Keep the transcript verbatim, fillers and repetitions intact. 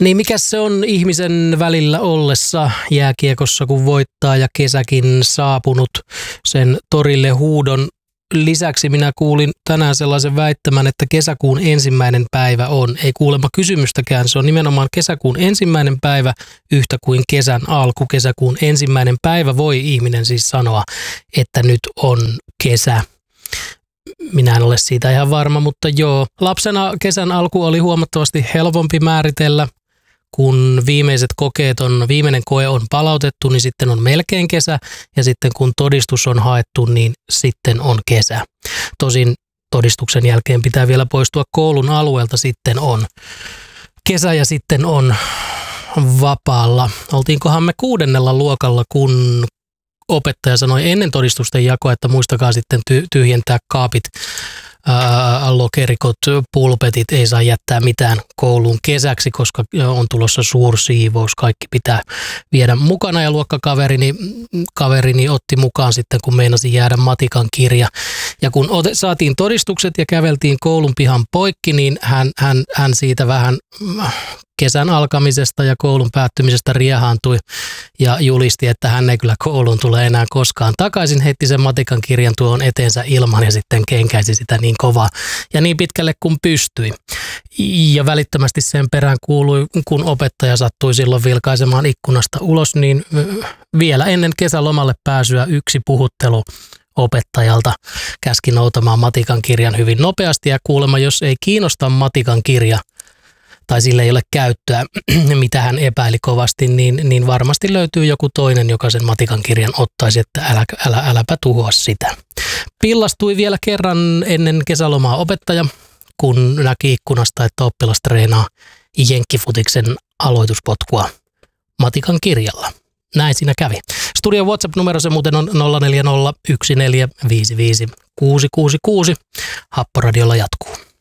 Niin mikä se on ihmisen välillä ollessa jääkiekossa, kun voittaa ja kesäkin saapunut sen torille huudon. Lisäksi minä kuulin tänään sellaisen väittämän, että kesäkuun ensimmäinen päivä on, ei kuulemma kysymystäkään, se on nimenomaan kesäkuun ensimmäinen päivä yhtä kuin kesän alku. Kesäkuun ensimmäinen päivä voi ihminen siis sanoa, että nyt on kesä. Minä en ole siitä ihan varma, mutta joo. Lapsena kesän alku oli huomattavasti helpompi määritellä. Kun viimeiset kokeet on, viimeinen koe on palautettu, niin sitten on melkein kesä. Ja sitten kun todistus on haettu, niin sitten on kesä. Tosin todistuksen jälkeen pitää vielä poistua koulun alueelta, sitten on kesä ja sitten on vapaalla. Oltiinkohan me kuudennella luokalla, kun opettaja sanoi ennen todistusten jakoa, että muistakaa sitten tyhjentää kaapit, ää, lokerikot, pulpetit, ei saa jättää mitään kouluun kesäksi, koska on tulossa suursiivous, kaikki pitää viedä mukana. Ja luokkakaverini kaverini otti mukaan sitten, kun meinasi jäädä matikan kirja. Ja kun ote, saatiin todistukset ja käveltiin koulun pihan poikki, niin hän, hän, hän siitä vähän kesän alkamisesta ja koulun päättymisestä riehaantui ja julisti, että hän ei kyllä kouluun tule enää koskaan takaisin. Heitti sen matikan kirjan tuon eteensä ilman ja sitten kenkäisi sitä niin kovaa ja niin pitkälle kuin pystyi. Ja välittömästi sen perään kuului, kun opettaja sattui silloin vilkaisemaan ikkunasta ulos, niin vielä ennen kesälomalle pääsyä yksi puhuttelu opettajalta käski noutamaan matikan kirjan hyvin nopeasti ja kuulemma, jos ei kiinnosta matikan kirja, tai sille ei ole käyttöä, mitä hän epäili kovasti, niin, niin varmasti löytyy joku toinen, joka sen matikan kirjan ottaisi, että älä, älä, äläpä tuhoa sitä. Pillastui vielä kerran ennen kesälomaa opettaja, kun näki ikkunasta, että oppilas treenaa jenkkifutiksen aloituspotkua matikan kirjalla. Näin siinä kävi. Studion WhatsApp-numero se muuten on nolla neljä nolla yksi neljä viisi viisi kuusi kuusi kuusi. Happoradiolla jatkuu.